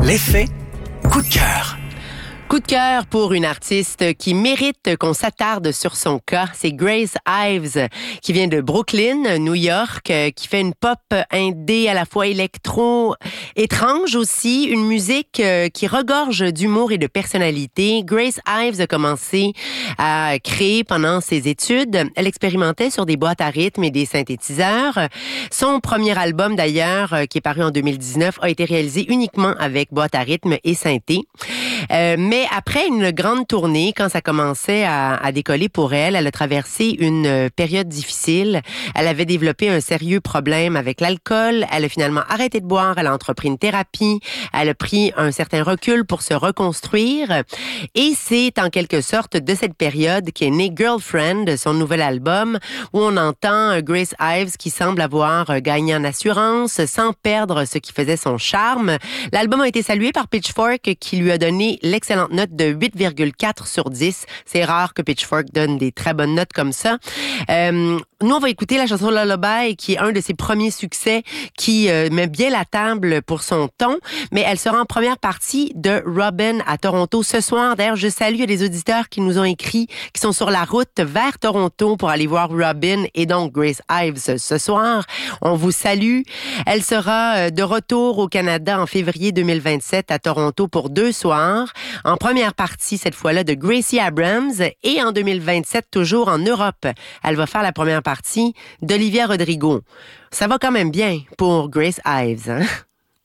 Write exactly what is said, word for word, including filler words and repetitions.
L'effet coup de cœur. Coup de cœur pour une artiste qui mérite qu'on s'attarde sur son cas. C'est Grace Ives, qui vient de Brooklyn, New York, qui fait une pop indé à la fois électro, étrange aussi, une musique qui regorge d'humour et de personnalité. Grace Ives a commencé à créer pendant ses études. Elle expérimentait sur des boîtes à rythme et des synthétiseurs. Son premier album, d'ailleurs, qui est paru en deux mille dix-neuf, a été réalisé uniquement avec boîte à rythme et synthé. Euh, mais après une grande tournée, quand ça commençait à, à décoller pour elle, elle a traversé une période difficile. Elle avait développé un sérieux problème avec l'alcool. Elle a finalement arrêté de boire. Elle a entrepris une thérapie. Elle a pris un certain recul pour se reconstruire. Et c'est en quelque sorte de cette période qu'est né Girlfriend, son nouvel album, où on entend Grace Ives qui semble avoir gagné en assurance sans perdre ce qui faisait son charme. L'album a été salué par Pitchfork qui lui a donné l'excellente note de huit virgule quatre sur dix. C'est rare que Pitchfork donne des très bonnes notes comme ça. Euh, nous, on va écouter la chanson Lullaby, qui est un de ses premiers succès, qui euh, met bien la table pour son ton, mais elle sera en première partie de Robin à Toronto ce soir. D'ailleurs, je salue les auditeurs qui nous ont écrit, qui sont sur la route vers Toronto pour aller voir Robin et donc Grace Ives ce soir. On vous salue. Elle sera de retour au Canada en février deux mille vingt-sept à Toronto pour deux soirs. En première partie, cette fois-là, de Gracie Abrams, et en deux mille vingt-sept, toujours en Europe. Elle va faire la première partie d'Olivia Rodrigo. Ça va quand même bien pour Grace Ives, hein?